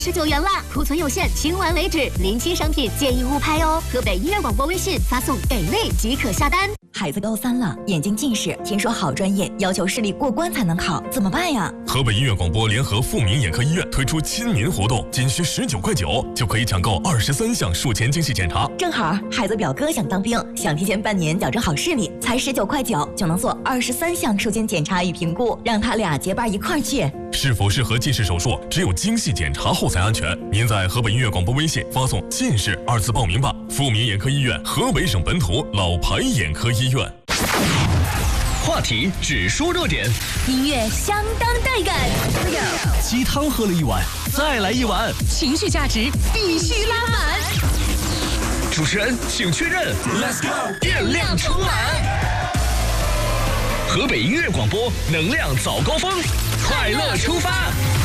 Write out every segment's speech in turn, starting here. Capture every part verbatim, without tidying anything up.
十九元啦，库存有限，清完为止。临期商品建议勿拍哦。河北医院广播微信发送“给力”即可下单。 孩子高三了，眼睛近视，听说好专业要求视力过关才能考，怎么办呀？ 河北医院广播联合富民眼科医院推出亲民活动，仅需十九块九就可以抢购二十三项术前精细检查。 正好孩子表哥想当兵，想提前半年矫正好视力，才十九块九就能做二十三项术前检查与评估，让他俩结伴一块儿去。 是否适合近视手术，只有精细检查后才安全。您在河北医院广播微信发送“近视”二字报名吧。富民眼科医院，河北省本土老牌眼科医院。 话题只说热点， 音乐相当带感， 鸡汤喝了一碗，再来一碗， 情绪价值必须拉满。 主持人请确认 ，Let's go， 电量充满。河北音乐广播，能量早高峰，快乐出发。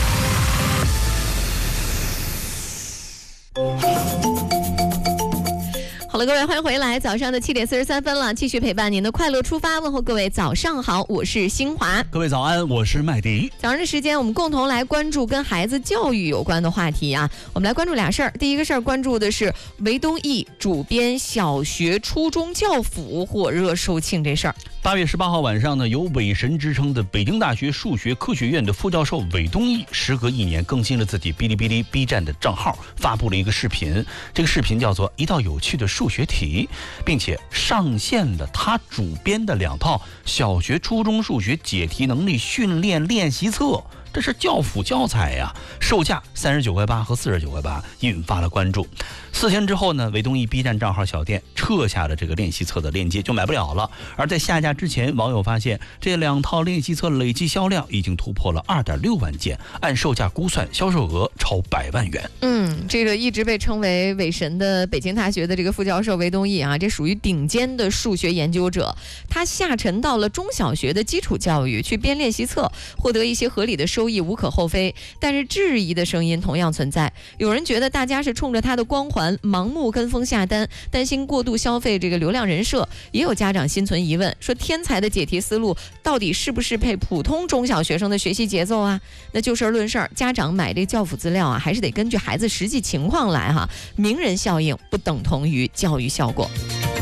好了，各位，欢迎回来。早上的七点四十三分了，继续陪伴您的快乐出发。问候各位早上好，我是新华。 各位早安，我是麦迪。 早上的时间，我们共同来关注跟孩子教育有关的话题啊。我们来关注俩事儿。第一个事儿，关注的是韦东奕主编小学、初中教辅火热售罄这事儿。 八月十八号晚上呢，有伪神之称的北京大学数学科学院的副教授韦东奕，时隔一年更新了自己哔哩哔哩 B 站的账号，发布了一个视频。这个视频叫做《一道有趣的数学题》，并且上线了他主编的两套小学、初中数学解题能力训练练习册。这是教辅教材呀、啊，售价三十九块八和四十九块八，引发了关注。四天之后呢，韦东奕 B 站账号小店撤下了这个练习册的链接，就买不了了。而在下架之前，网友发现这两套练习册累计销量已经突破了二点六万件，按售价估算，销售额超百万元。 嗯，这个一直被称为伪神的北京大学的这个副教授韦东奕啊，这属于顶尖的数学研究者，他下沉到了中小学的基础教育去编练习册，获得一些合理的收益无可厚非，但是质疑的声音同样存在。有人觉得大家是冲着他的光环盲目跟风下单，担心过度消费这个流量人设，也有家长心存疑问，说天才的解题思路到底是不是配普通中小学生的学习节奏啊？那就事论事，家长买这教辅资料啊，还是得根据孩子实际情况来哈。名人效应不等同于教育效果。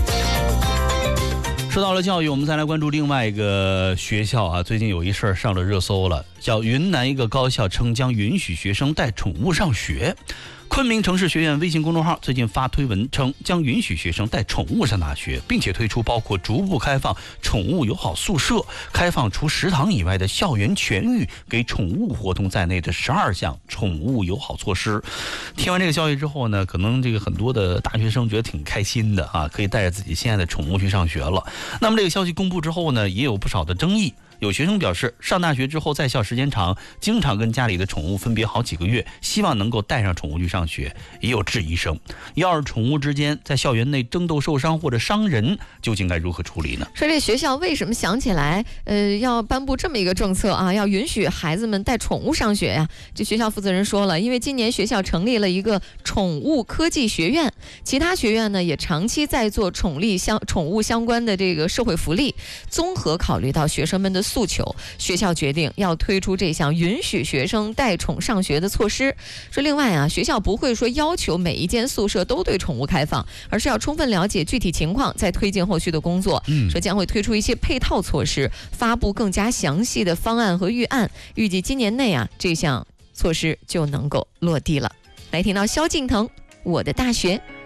说到了教育，我们再来关注另外一个学校啊，最近有一事儿上了热搜了，叫云南一个高校称将允许学生带宠物上学。昆明城市学院微信公众号最近发推文称，将允许学生带宠物上大学，并且推出包括逐步开放宠物友好宿舍、开放除食堂以外的校园全域给宠物活动在内的十二项宠物友好措施。听完这个消息之后呢，可能这个很多的大学生觉得挺开心的啊，可以带着自己心爱的宠物去上学了。那么这个消息公布之后呢，也有不少的争议。有学生表示，上大学之后在校时间长，经常跟家里的宠物分别好几个月，希望能够带上宠物去上学。也有质疑声，要是宠物之间在校园内争斗受伤或者伤人，究竟该如何处理呢？ 说这学校为什么想起来呃要颁布这么一个政策啊，要允许孩子们带宠物上学呀？这学校负责人说了，因为今年学校成立了一个宠物科技学院，其他学院呢也长期在做宠物相宠物相关的这个社会福利，综合考虑到学生们的诉求，学校决定要推出这项允许学生带宠上学的措施。说另外啊，学校不会说要求每一间宿舍都对宠物开放，而是要充分了解具体情况，再推进后续的工作。嗯，说将会推出一些配套措施，发布更加详细的方案和预案，预计今年内啊，这项措施就能够落地了。来听到萧敬腾《我的大学》。